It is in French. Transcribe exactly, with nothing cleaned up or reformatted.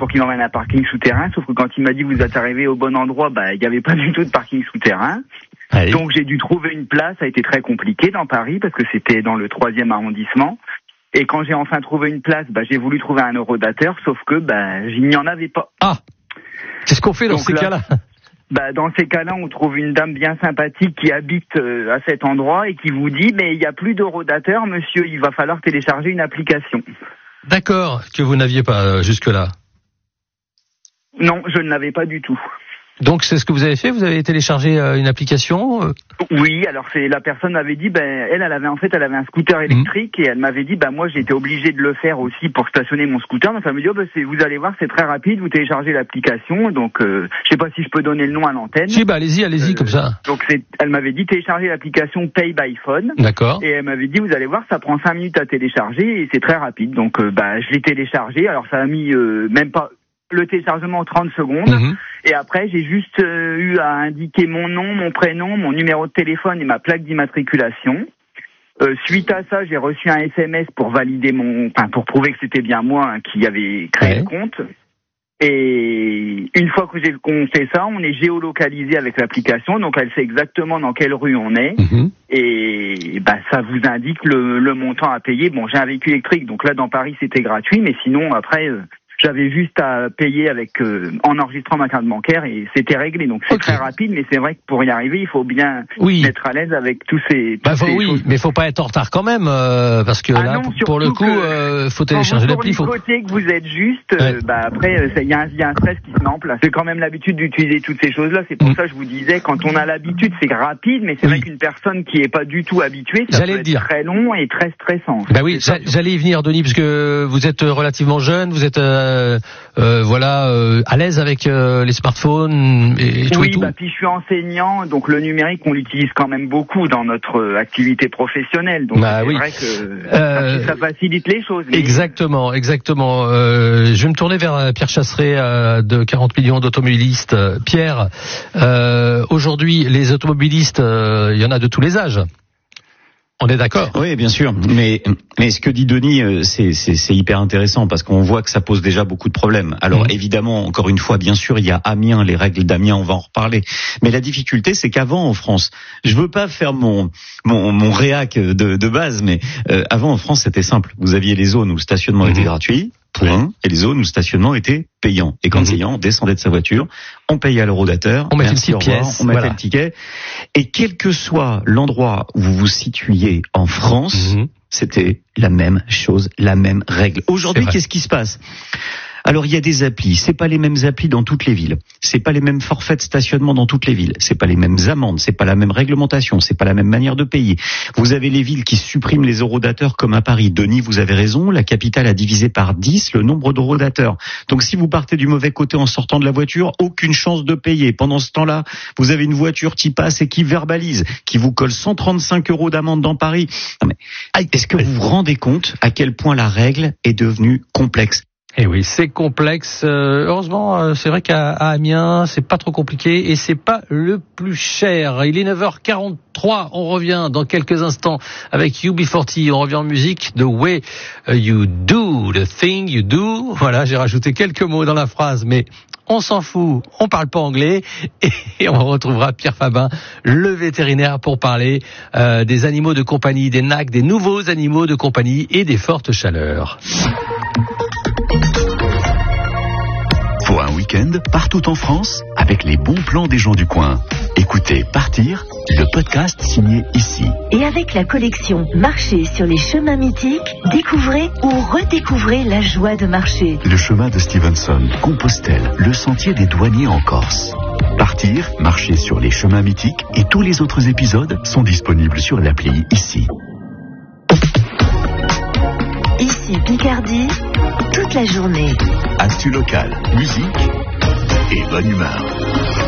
qu'il m'emmène à un parking souterrain, sauf que quand il m'a dit vous êtes arrivé au bon endroit, bah il n'y avait pas du tout de parking souterrain. Allez. Donc j'ai dû trouver une place, ça a été très compliqué dans Paris parce que c'était dans le troisième arrondissement. Et quand j'ai enfin trouvé une place, bah j'ai voulu trouver un eurodateur, sauf que bah il n'y en avait pas. Ah, qu'est-ce qu'on fait dans Donc ces là, cas-là? Bah dans ces cas-là, on trouve une dame bien sympathique qui habite euh, à cet endroit et qui vous dit mais il n'y a plus d'eurodateur, monsieur, il va falloir télécharger une application. D'accord, que vous n'aviez pas euh, jusque-là. Non, je ne l'avais pas du tout. Donc c'est ce que vous avez fait, vous avez téléchargé euh, une application euh... Oui, alors c'est la personne m'avait dit, ben elle, elle avait en fait, elle avait un scooter électrique mmh. et elle m'avait dit, ben moi j'ai été obligé de le faire aussi pour stationner mon scooter. Donc elle me dit, oh, ben, c'est, vous allez voir, c'est très rapide, vous téléchargez l'application. Donc euh, je sais pas si je peux donner le nom à l'antenne. Si, bah allez-y, allez-y euh, comme ça. Donc c'est, elle m'avait dit télécharger l'application Pay by Phone. D'accord. Et elle m'avait dit, vous allez voir, ça prend cinq minutes à télécharger et c'est très rapide. Donc euh, bah je l'ai téléchargé. Alors ça a mis euh, même pas le téléchargement en trente secondes. Mmh. Et après, j'ai juste euh, eu à indiquer mon nom, mon prénom, mon numéro de téléphone et ma plaque d'immatriculation. Euh, suite à ça, j'ai reçu un S M S pour valider mon, enfin pour prouver que c'était bien moi hein, qui avait créé ouais. le compte. Et une fois que j'ai fait ça, on est géolocalisé avec l'application, donc elle sait exactement dans quelle rue on est. Mmh. Et bah ça vous indique le, le montant à payer. Bon, j'ai un véhicule électrique, donc là dans Paris c'était gratuit, mais sinon après. Euh, J'avais juste à payer avec euh, en enregistrant ma carte bancaire et c'était réglé. Donc c'est okay. très rapide, mais c'est vrai que pour y arriver, il faut bien oui. être à l'aise avec tous ces. Bah faut, ces oui, choses. mais faut pas être en retard quand même, euh, parce que ah là, non, pour le coup, euh, faut télécharger l'appli. Faut. Côté que vous êtes juste, ouais. euh, bah après, il y, y a un stress qui se met en place. J'ai quand même l'habitude d'utiliser toutes ces choses-là. C'est pour mmh. ça que je vous disais, quand on a l'habitude, c'est rapide, mais c'est oui. vrai qu'une personne qui est pas du tout habituée, ça j'allais peut être dire. très long et très stressant. Bah oui, j'allais y venir, Denis, parce que vous êtes relativement jeune, vous êtes. Euh, Euh, voilà, euh, à l'aise avec euh, les smartphones et, et tout oui, et tout. Bah, puis je suis enseignant, donc le numérique, on l'utilise quand même beaucoup dans notre euh, activité professionnelle. Donc bah, c'est oui. vrai que euh, ça, ça facilite les choses. Mais... Exactement, exactement. Euh, je vais me tourner vers Pierre Chasseret euh, de quarante millions d'automobilistes. Pierre, euh, aujourd'hui, les automobilistes, il euh, y en a de tous les âges. On est d'accord. Oui, bien sûr. Mais, mais ce que dit Denis, c'est, c'est, c'est hyper intéressant parce qu'on voit que ça pose déjà beaucoup de problèmes. Alors mmh. évidemment, encore une fois, bien sûr, il y a Amiens, les règles d'Amiens, on va en reparler. Mais la difficulté, c'est qu'avant en France, je veux pas faire mon mon, mon réac de, de base, mais euh, avant en France, c'était simple. Vous aviez les zones où le stationnement mmh. était gratuit. Point, et les zones où le stationnement était payant. Et quand mmh. payant, on descendait de sa voiture, on payait à l'eurodateur, on mettait merci, une petite pièce, on mettait voilà. le ticket. Et quel que soit l'endroit où vous vous situiez en France, mmh. c'était la même chose, la même règle. Aujourd'hui, qu'est-ce qui se passe ? Alors il y a des applis, c'est pas les mêmes applis dans toutes les villes, c'est pas les mêmes forfaits de stationnement dans toutes les villes, c'est pas les mêmes amendes, c'est pas la même réglementation, c'est pas la même manière de payer. Vous avez les villes qui suppriment les eurodateurs comme à Paris. Denis, vous avez raison, la capitale a divisé par dix le nombre d'eurodateurs. Donc si vous partez du mauvais côté en sortant de la voiture, aucune chance de payer. Pendant ce temps-là, vous avez une voiture qui passe et qui verbalise, qui vous colle cent trente-cinq euros d'amende dans Paris. Non mais, est-ce que vous vous rendez compte à quel point la règle est devenue complexe ? Eh oui, c'est complexe. Euh, heureusement, c'est vrai qu'à à Amiens, c'est pas trop compliqué et c'est pas le plus cher. Il est neuf heures quarante-trois. On revient dans quelques instants avec U B quarante. On revient en musique. The way you do, the thing you do. Voilà, j'ai rajouté quelques mots dans la phrase, mais on s'en fout. On parle pas anglais et on retrouvera Pierre Fabin, le vétérinaire, pour parler euh, des animaux de compagnie, des N A C, des nouveaux animaux de compagnie et des fortes chaleurs. Pour un week-end partout en France avec les bons plans des gens du coin. Écoutez Partir, le podcast signé ici. Et avec la collection Marcher sur les chemins mythiques, découvrez ou redécouvrez la joie de marcher. Le chemin de Stevenson, Compostelle, le sentier des douaniers en Corse. Partir, marcher sur les chemins mythiques et tous les autres épisodes sont disponibles sur l'appli ici. Ici Picardie, toute la journée. Actu locale, musique et bonne humeur.